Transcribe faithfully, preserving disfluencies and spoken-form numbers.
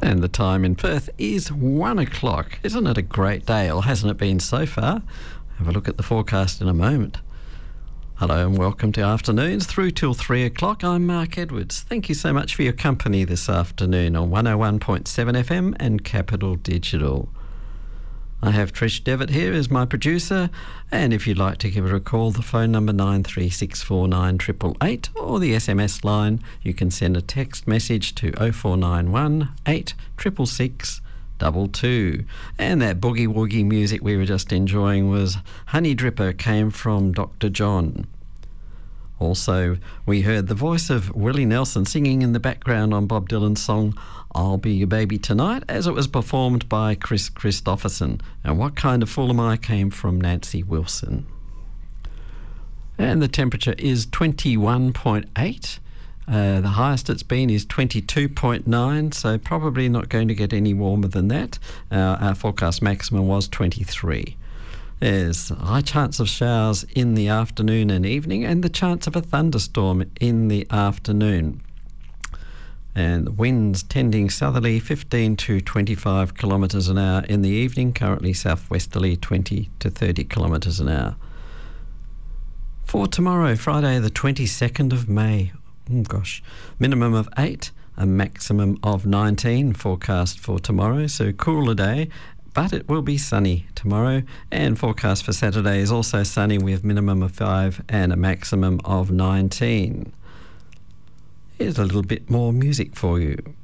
And the time in Perth is one o'clock. Isn't it a great day, or hasn't it been so far? Have a look at the forecast in a moment. Hello and welcome to Afternoons through till three o'clock. I'm Mark Edwards. Thank you so much for your company this afternoon on one oh one point seven F M and Capital Digital. I have Trish Devitt here as my producer, and if you'd like to give her a call, the phone number nine three six four nine eight eight eight, or the S M S line, you can send a text message to oh four nine one eight six six six double two. And that boogie woogie music we were just enjoying was Honey Dripper, came from Doctor John. Also, we heard the voice of Willie Nelson singing in the background on Bob Dylan's song I'll Be Your Baby Tonight, as it was performed by Chris Christopherson. And What Kind of Fool Am I came from Nancy Wilson. And the temperature is twenty-one point eight. Uh, the highest it's been is twenty-two point nine, so probably not going to get any warmer than that. Uh, our forecast maximum was twenty-three. There's a high chance of showers in the afternoon and evening, and the chance of a thunderstorm in the afternoon. And winds tending southerly, fifteen to twenty-five kilometres an hour in the evening, currently southwesterly, twenty to thirty kilometres an hour. For tomorrow, Friday the twenty-second of May, oh gosh, minimum of eight, a maximum of nineteen forecast for tomorrow, so cooler day. But it will be sunny tomorrow, and forecast for Saturday is also sunny with minimum of five and a maximum of nineteen. Here's a little bit more music for you.